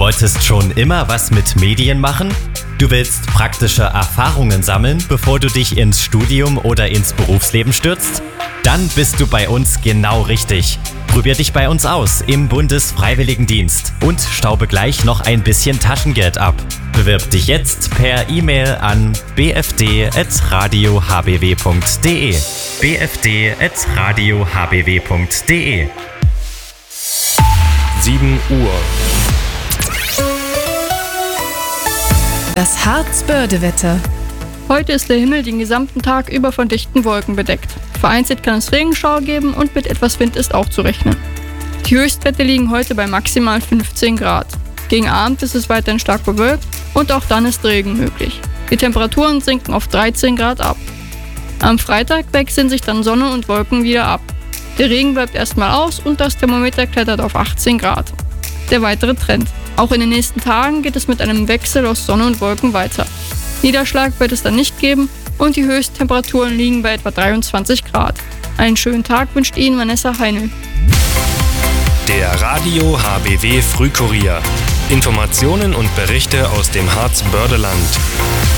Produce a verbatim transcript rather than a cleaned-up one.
wolltest schon immer was mit Medien machen? Du willst praktische Erfahrungen sammeln, bevor du dich ins Studium oder ins Berufsleben stürzt? Dann bist du bei uns genau richtig. Probier dich bei uns aus im Bundesfreiwilligendienst und staube gleich noch ein bisschen Taschengeld ab. Bewirb dich jetzt per E-Mail an b f d at radio h b w punkt d e. b f d at radio h b w punkt d e. sieben Uhr. Das Harz-Börde-Wetter. Heute ist der Himmel den gesamten Tag über von dichten Wolken bedeckt. Vereinzelt kann es Regenschauer geben und mit etwas Wind ist auch zu rechnen. Die Höchstwerte liegen heute bei maximal fünfzehn Grad. Gegen Abend ist es weiterhin stark bewölkt und auch dann ist Regen möglich. Die Temperaturen sinken auf dreizehn Grad ab. Am Freitag wechseln sich dann Sonne und Wolken wieder ab. Der Regen bleibt erstmal aus und das Thermometer klettert auf achtzehn Grad. Der weitere Trend. Auch in den nächsten Tagen geht es mit einem Wechsel aus Sonne und Wolken weiter. Niederschlag wird es dann nicht geben und die Höchsttemperaturen liegen bei etwa dreiundzwanzig Grad. Einen schönen Tag wünscht Ihnen Vanessa Heinl. Der Radio H B W Frühkurier. Informationen und Berichte aus dem Harz-Börde-Land.